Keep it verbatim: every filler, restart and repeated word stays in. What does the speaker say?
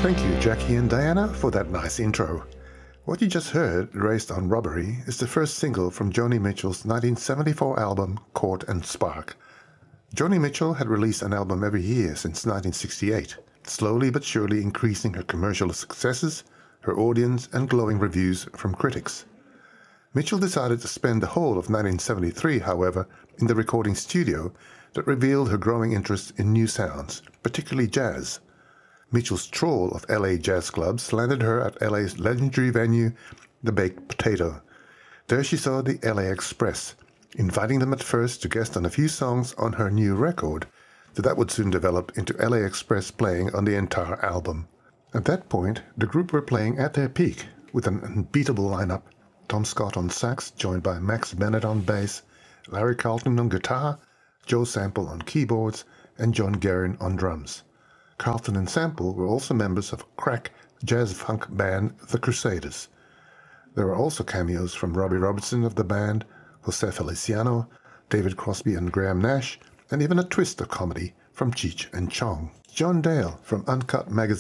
Thank you, Jackie and Diana, for that nice intro. What you just heard, Raised on Robbery, is the first single from Joni Mitchell's nineteen seventy-four album, Court and Spark. Joni Mitchell had released an album every year since nineteen sixty-eight, slowly but surely increasing her commercial successes, her audience, and glowing reviews from critics. Mitchell decided to spend the whole of nineteen seventy-three, however, in the recording studio that revealed her growing interest in new sounds, particularly jazz. Mitchell's trawl of L A jazz clubs landed her at L A's legendary venue, the Baked Potato. There she saw the L A Express, inviting them at first to guest on a few songs on her new record, though that would soon develop into L A Express playing on the entire album. At that point, the group were playing at their peak, with an unbeatable lineup: Tom Scott on sax, joined by Max Bennett on bass, Larry Carlton on guitar, Joe Sample on keyboards, and John Guerin on drums. Carlton and Sample were also members of crack jazz-funk band The Crusaders. There were also cameos from Robbie Robertson of the band, Jose Feliciano, David Crosby and Graham Nash, and even a twist of comedy from Cheech and Chong. John Dale from Uncut Magazine